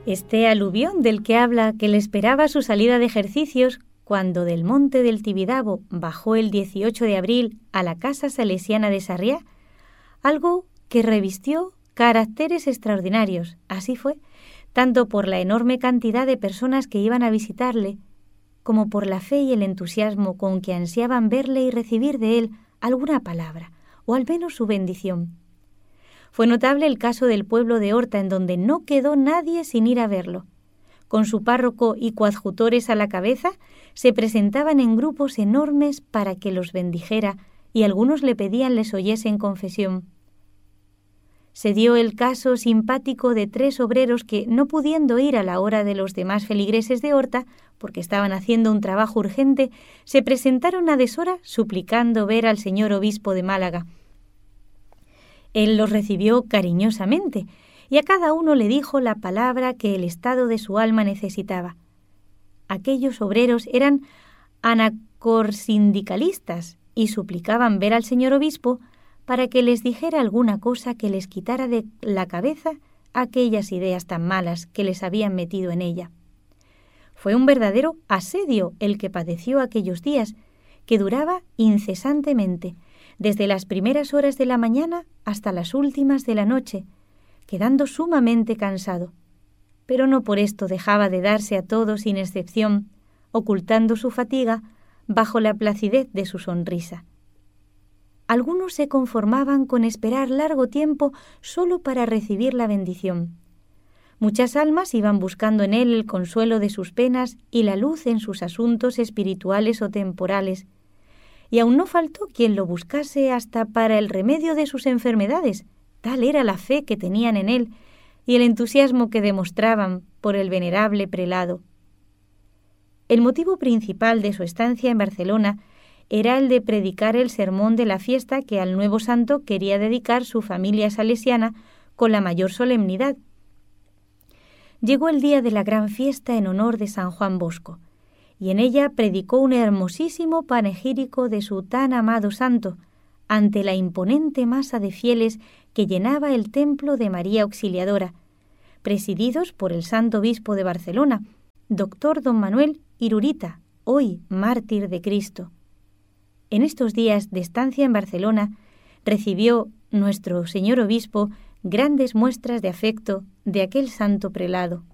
Este aluvión del que habla, que le esperaba su salida de ejercicios, cuando del monte del Tibidabo bajó el 18 de abril a la casa salesiana de Sarriá, algo que revistió caracteres extraordinarios. Así fue, tanto por la enorme cantidad de personas que iban a visitarle, como por la fe y el entusiasmo con que ansiaban verle y recibir de él alguna palabra, o al menos su bendición. Fue notable el caso del pueblo de Horta, en donde no quedó nadie sin ir a verlo. Con su párroco y coadjutores a la cabeza, se presentaban en grupos enormes para que los bendijera, y algunos le pedían les oyese en confesión. Se dio el caso simpático de 3 obreros que, no pudiendo ir a la hora de los demás feligreses de Horta, porque estaban haciendo un trabajo urgente, se presentaron a deshora suplicando ver al señor obispo de Málaga. Él los recibió cariñosamente, y a cada uno le dijo la palabra que el estado de su alma necesitaba. Aquellos obreros eran anacorsindicalistas y suplicaban ver al señor obispo para que les dijera alguna cosa que les quitara de la cabeza aquellas ideas tan malas que les habían metido en ella. Fue un verdadero asedio el que padeció aquellos días, que duraba incesantemente, desde las primeras horas de la mañana hasta las últimas de la noche, quedando sumamente cansado. Pero no por esto dejaba de darse a todos sin excepción, ocultando su fatiga bajo la placidez de su sonrisa. Algunos se conformaban con esperar largo tiempo solo para recibir la bendición. Muchas almas iban buscando en él el consuelo de sus penas y la luz en sus asuntos espirituales o temporales, y aún no faltó quien lo buscase hasta para el remedio de sus enfermedades. Tal era la fe que tenían en él y el entusiasmo que demostraban por el venerable prelado. El motivo principal de su estancia en Barcelona era el de predicar el sermón de la fiesta que al nuevo santo quería dedicar su familia salesiana con la mayor solemnidad. Llegó el día de la gran fiesta en honor de San Juan Bosco, y en ella predicó un hermosísimo panegírico de su tan amado santo, ante la imponente masa de fieles que llenaba el templo de María Auxiliadora, presididos por el santo obispo de Barcelona, doctor don Manuel Irurita, hoy mártir de Cristo. En estos días de estancia en Barcelona, recibió nuestro señor obispo grandes muestras de afecto de aquel santo prelado.